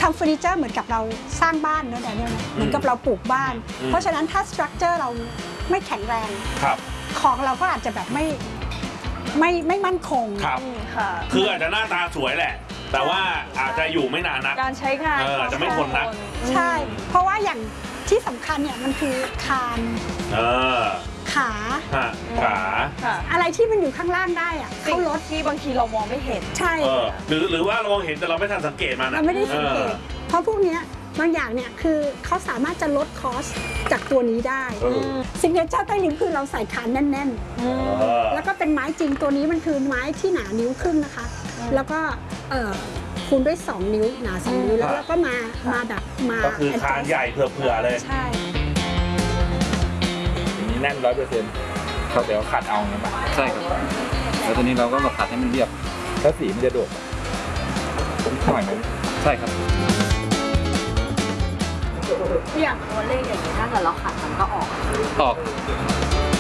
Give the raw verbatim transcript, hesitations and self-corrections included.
ำเฟอร์นิเจอร์เหมือนกับเราสร้างบ้านเนอะแดเนียลเหมือนกับเราปลูกบ้านเพราะฉะนั้นถ้าสตรัคเจอร์เราไม่แข็งแรงของเราก็อาจจะแบบไม่ไม่ไม่มั่นคงครับค่ะคืออาจจะหน้าตาสวยแหละแต่ว่าอาจจะอยู่ไม่นานนักการใช้งานอาจจะไม่ทนนักใช่เพราะว่าอย่างที่สำคัญเนี่ยมันคือคานขาขาอะไรที่มันอยู่ข้างล่างได้อะเขาลดที่บางทีเรามองไม่เห็นใช่หรือหรือว่าเรามองเห็นแต่เราไม่ทันสังเกตมันเราไม่ได้สังเกตเพราะพวกนี้บางอย่างเนี่ยคือเขาสามารถจะลดคอสจากตัวนี้ได้ซิกเนเจอร์ใต้ลิ้นคือเราใส่คานแน่นๆแล้วก็เป็นไม้จริงตัวนี้มันคือไม้ที่หนานิ้วครึ่งนะคะแล้วก็คูณด้วยสองนิ้วหนาสองนิ้วแล้วก็มามาแบบมาก็คือคานใหญ่เผื่อๆเลยใช่อย่างนี้แน่นร้อยเปอร์เซ็นต์เขาเดี๋ยวขัดเอาไงบ้างใช่ครับแล้วตัวนี้เราก็มาขัดให้มันเรียบแล้วสีมันจะโดดผมหน่อยไหมใช่ครับอย่างตัวเลขอย่างนี้ถ้าเกิดเราขัดมันก็ออกออก